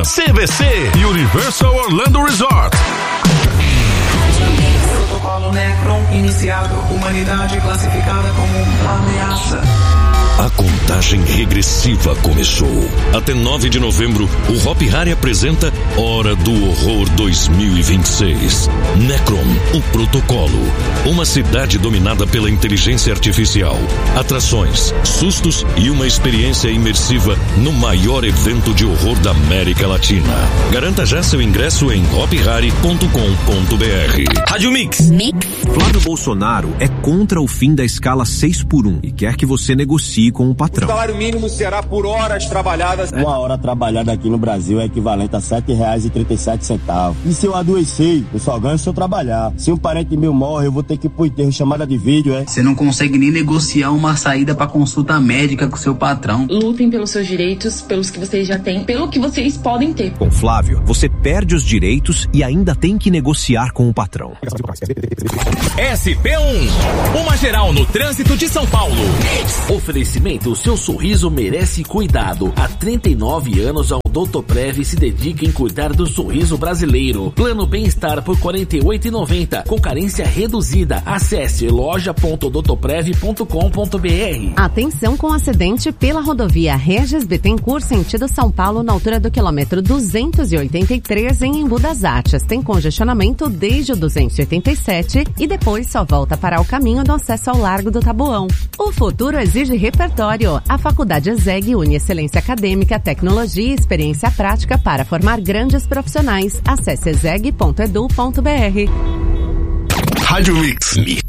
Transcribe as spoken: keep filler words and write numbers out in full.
C V C e Universal Orlando Resort. Protocolo Necron iniciado. Humanidade classificada como ameaça. A contagem regressiva começou. Até nove de novembro, o Hop Hari apresenta Hora do Horror dois mil e vinte e seis. Necron, o protocolo. Uma cidade dominada pela inteligência artificial. Atrações, sustos e uma experiência imersiva no maior evento de horror da América Latina. Garanta já seu ingresso em hop hari ponto com ponto b r. Rádio Mix. Mix. Flávio Bolsonaro é contra o fim da escala seis por um e quer que você negocie com o patrão. O salário mínimo será por horas trabalhadas. Uma hora trabalhada aqui no Brasil é equivalente a sete reais e trinta e sete centavos. E se eu adoecer, eu só ganho se eu trabalhar. Se um parente meu morre, eu vou ter que ir pro enterro chamada de vídeo, é? Você não consegue nem negociar uma saída pra consulta médica com seu patrão. Lutem pelos seus direitos, pelos que vocês já têm, pelo que vocês podem ter. Com Flávio, você perde os direitos e ainda tem que negociar com o patrão. S P um, uma geral no trânsito de São Paulo. Oferecimento, seu sorriso merece cuidado. Há trinta e nove anos, a Odontoprev se dedica em cuidar do sorriso brasileiro. Plano Bem-Estar por quarenta e oito reais e noventa centavos, com carência reduzida. Acesse loja ponto odontoprev ponto com ponto b r. Atenção com acidente pela rodovia Regis Bittencourt, sentido São Paulo, na altura do quilômetro duzentos e oitenta e três, em Embu das Artes. Tem congestionamento desde o duzentos e oitenta e sete e depois só volta para o caminho do acesso ao Largo do Taboão. O futuro exige repertório. A Faculdade ESEG une excelência acadêmica, tecnologia e experiência prática para formar grandes profissionais. Acesse exeg ponto edu ponto b r. Rádio Mix. Mix.